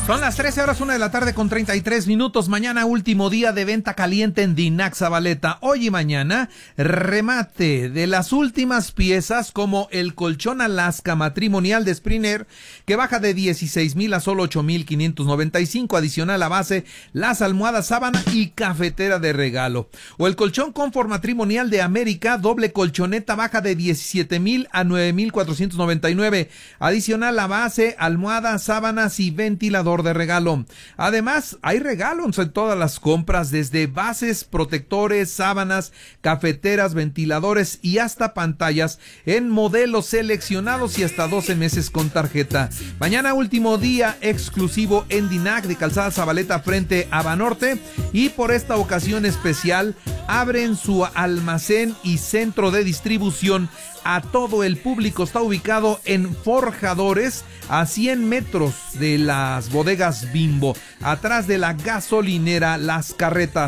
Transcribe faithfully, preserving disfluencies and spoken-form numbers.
Son las trece horas, una de la tarde con treinta y tres minutos. Mañana último día de venta caliente en Dinac Zabaleta. Hoy y mañana remate de las últimas piezas como el colchón Alaska matrimonial de Springer que baja de dieciséis mil a solo ocho mil quinientos noventa y cinco. Adicional a base las almohadas sábana y cafetera de regalo. O el colchón Confort matrimonial de América doble colchoneta baja de diecisiete mil a nueve mil cuatrocientos noventa y nueve. Adicional a base almohadas, sábanas y ventilador de regalo. Además, hay regalos en todas las compras, desde bases, protectores, sábanas, cafeteras, ventiladores y hasta pantallas en modelos seleccionados y hasta doce meses con tarjeta. Mañana último día exclusivo en Dinac de Calzada Zabaleta frente a Banorte, y por esta ocasión especial abren su almacén y centro de distribución a todo el público. Está ubicado en Forjadores, a cien metros de las bodegas Bimbo, atrás de la gasolinera Las Carretas.